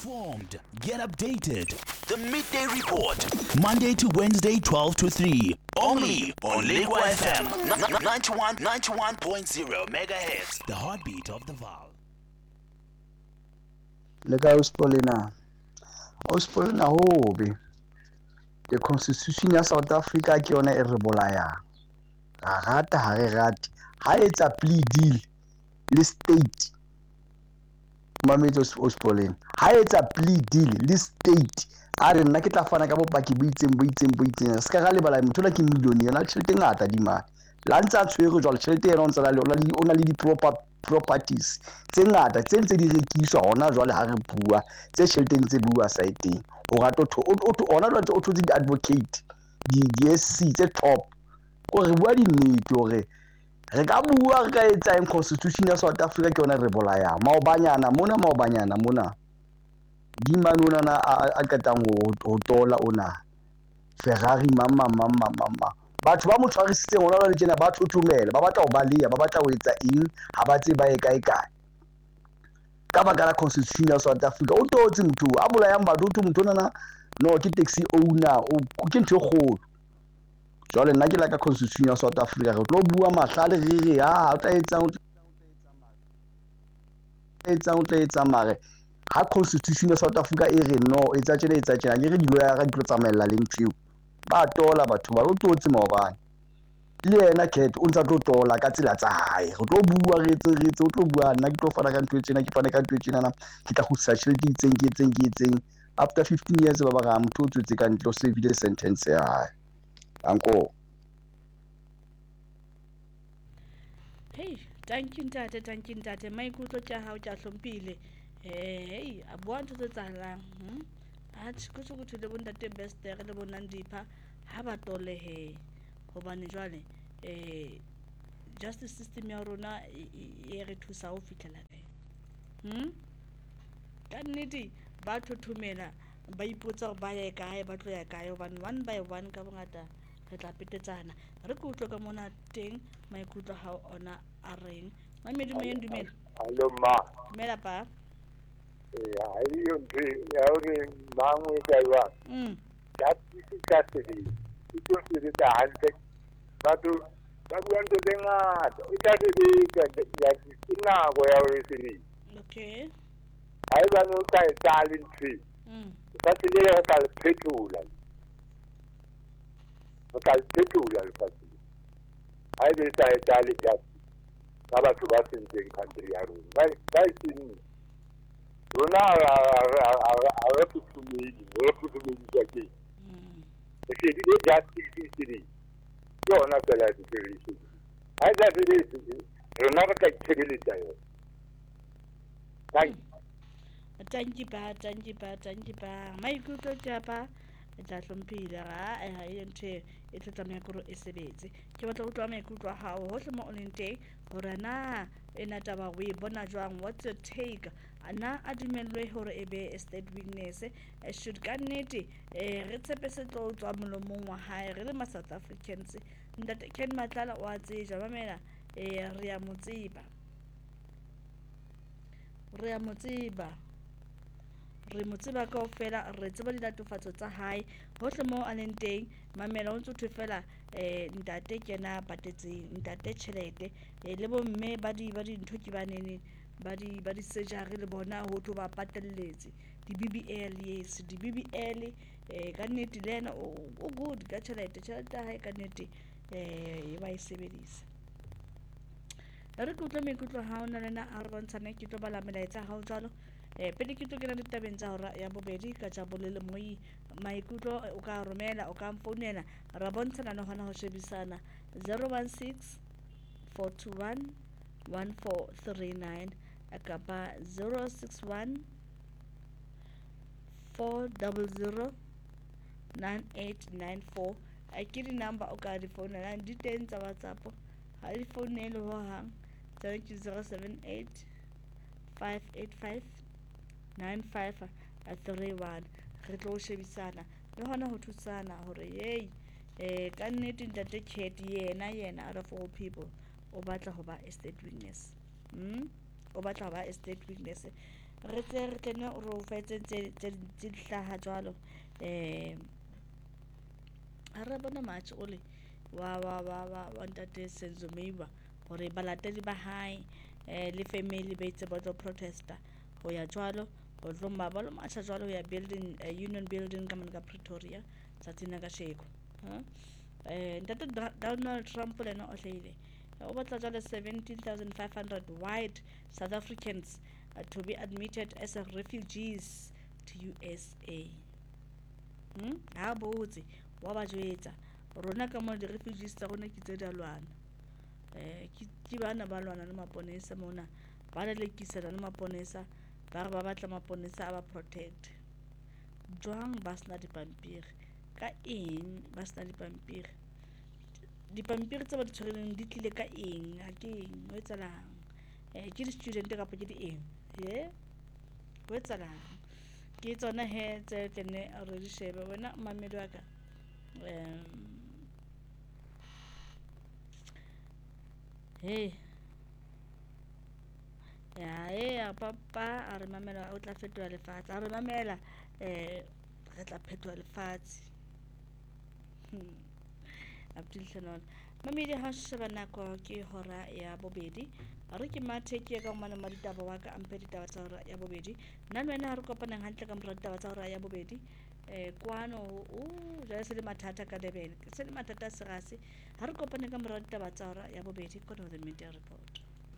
informed, get updated. The Midday Report, Monday to Wednesday, 12 to 3. Only on Lego FM 91.0 megahertz. The heartbeat of the Val. Lega Auspolina hobe. The Constitution ya South Africa ke yona e re bolayang. Ga rata ha re rate. Ha etsa plea deal le state. Mametso Auspolina. Ha etsa plea deal le state. A re nna ke tla fana ka bopaki bo itseng. Se ka ga lebala motho la ke milione yona tšhelete ngata di mane. La ntse a tshwere jwale tšhelete ena o ntse o na le di-properties tse ngata tse ntse di rekiswa hona jwale ha re bua tse tšheleteng tse bua saeteng o rata ona jwale o thotse di-advocate di-SC tse top ko re bua dinnete hore re ka bua re ka etsa constitution ya South Africa ke yona re bolayang maobanyana mona di mane ona a qetang ho tola ona Ferrari mama batho ba mo tshwarisitseng hona jwale tjena ba thothomela ba batla ho baleya ba batla ho etsa eng ha ba tse ba e kae ka baka la constitution ya South Africa o totse motho a bolayang batho motho nana no ke taxi owner o ke ntho e kgolo jwale nna ke la ka constitution ya South Africa re tlo bua mahlale re o tla etsa mare ha constitution ya South Africa e re no etsa tjena ke re dilo ya ga ditlo tsamaella le ntho ba tola batho ba totse maobane le yena Ket o ntse tlo tola ka tsela tsa hae re tlo bua re etse o tlo bua nna ke tlo fana ka ntho e tsena ke fana ka ntho e tsena ke tla go sa tšhelete ke etseng after 15 years ba ga motho o tswetse ka ntlo sevile sentence ya hae anko hey thank you ntate maikutlo tja hao tja hlompile hey a bua ntho tse tsalang a tshiko go thile bontate best re le bonang dipha ha ba tole he hobane jwale justice system ya rona e re thusa ho fitlela kae ka nnete ba thothomela ba ipotsa hore ba ya kae ba tlo ya kae hobane one by one ka bongata re tla petetsana re ke utlwa ka mona teng maikutlo ha ona a reng mamedi mo yendumela hallo ma dumela pa ha iyo ntho ya hore mangwe ka iwa justice custody ito se ditsa hantle batho ba bua ntho tse ngata o tla sebetsa justice nako ya hore se di okay ha e bana o tla etsa le ntho ba tsile ya ka le phetola lefatshe ha e be sa etsa le justice ba batho ba sentseng country ya rona ba tsini rona a re putumedi tsa ke ke di justice se di yona fela di tshebediso ha e tshebediso rona re ka tshebeletsa yona thank you ba maikutlo tja pa tla hlomphile ga e nthe e tlo tsamaya gore e sebetse ke batla go tloa maikutlo a hao hohle mo o leng teng gore na ena taba o e bona jwang what's your take ana a dumellwe hore e be state witness should ka nnete re tshepe se tlo tswa molomong wa hae re le ma South Africans ntate Ken Matlala o a tseja mamela re ya mo tseba kaofela re tseba dilatofatso tsa hae hohle mo a leng teng mamela o ntse thwe fela ntate kena patetseng ntate tjhelete le bomme ba di ntho ke banene ba di surgery le bona ho tlo ba patelletse di BBL yes di BBL ka nnete le ena o good ka tjhelete ya hae ka nnete e ba e sebedisa re ke utlwa maikutlo ha ona lena a re bontshane ke tlo bala melaetsa ha o jalo pele ke tlo kena ditabeng tsa hora ya bobedi ka tsa bolele moi maikutlo o ka romela o ka mfounela ra bontshana le hona ho shebisana 016 421 1439 akapa 061 400 9894 a ke di number o ka di founela di teng tsa WhatsApp ha di founele ho hang 078 585 9531 re tlo shebisana le hona ho thusana hore hey ka nnete ntate Ket yena out of all people o batla ho ba a state witness o batla ho ba a state witness re tse re tene o re o fetse tse dihlaha jwalo ha re bona match ole wa ntate Senzo Meiwa hore balatedi ba hae le family ba itse ba tlo protesta ho ya jwalo ho tlo mabalo matcha jwalo ya building union building ka mona ka Pretoria tsatsing ka sheko ntate Donald Trump lena o hlahile o batla jwale 17,500 white South Africans to be admitted as refugees to USA. Ha botse wa ba jwetsa rona ka mo di-refugees tsa rona ke tse dalwana ke bana ba lwana le maponesa mona ba lekisana le maponesa ba re ba batla maponesa a ba protect jwang ba sena dipampiri ka eng ba sena dipampiri tse ba di tshwereleng di tlile ka eng ha ke eng ho etsalang ke di-student kapa ke di eng ho etsalang ke tsona he tse tene re di shebe wena mamedi wa ka ya papa a re mamela o tla fetola lefatshe a re mamela re tla phetola lefatshe Abdul Shannon mamedi ha sheba nako ke hora ya bobedi a re ke mathe ke ka mona ma ditaba wa ka ampe ditaba tsa hora ya bobedi nna le wena ha re kopanang hantle ka mora ditaba tsa hora ya bobedi kwano jale se le mathata ka Durban se le mathata serase ha re kopaneng ka mora ditaba tsa hora ya bobedi ko the media report.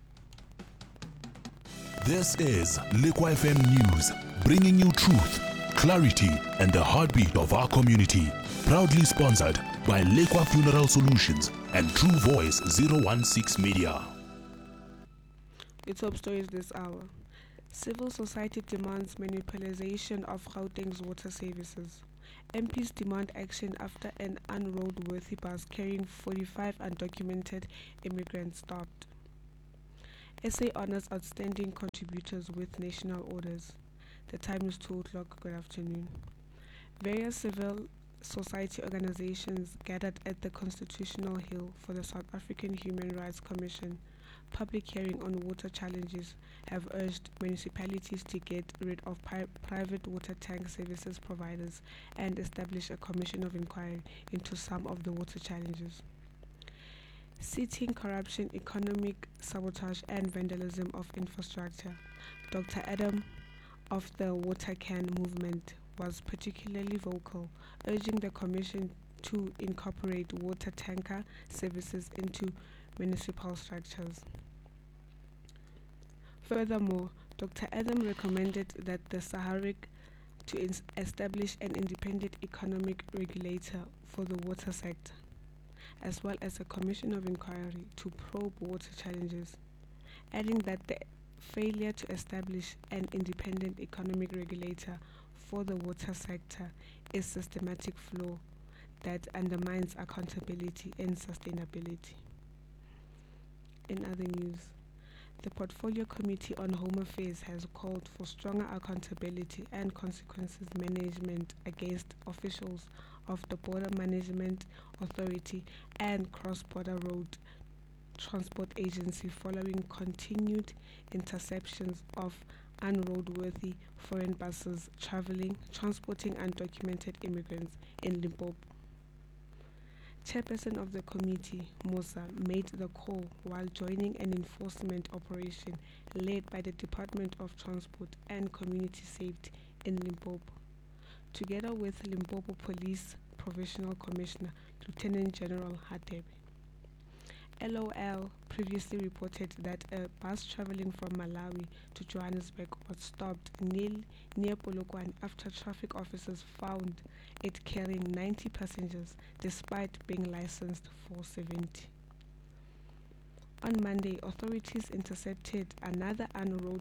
This is Lekwa FM News, bringing you truth, clarity, and the heartbeat of our community. Proudly sponsored by Lekwa Funeral Solutions and True Voice 016 Media. The top stories this hour. Civil society demands monopolization of Gauteng's water services. MPs demand action after an unroadworthy bus carrying 45 undocumented immigrants stopped. SA honors outstanding contributors with national orders. The time is 2 o'clock. Good afternoon. Various civil society organizations gathered at the Constitutional Hill for the South African Human Rights Commission public hearing on water challenges have urged municipalities to get rid of private water tank services providers and establish a commission of inquiry into some of the water challenges. Citing corruption, economic sabotage and vandalism of infrastructure, Dr. Adam of the Water Can movement was particularly vocal, urging the Commission to incorporate water tanker services into municipal structures. Furthermore, Dr. Adam recommended that the SAHARIC to establish an independent economic regulator for the water sector, as well as a commission of inquiry to probe water challenges, adding that the failure to establish an independent economic regulator for the water sector is a systematic flaw that undermines accountability and sustainability. In other news, the Portfolio Committee on Home Affairs has called for stronger accountability and consequences management against officials of the Border Management Authority and Cross-Border Road Transport Agency following continued interceptions of unroadworthy foreign buses transporting undocumented immigrants in Limpopo. Chairperson of the committee, Musa, made the call while joining an enforcement operation led by the Department of Transport and Community Safety in Limpopo, together with Limpopo Police Provincial Commissioner Lieutenant General Hatebe. LOL previously reported that a bus traveling from Malawi to Johannesburg was stopped near Polokwane after traffic officers found it carrying 90 passengers despite being licensed for 70. On Monday, authorities intercepted another unroadworthy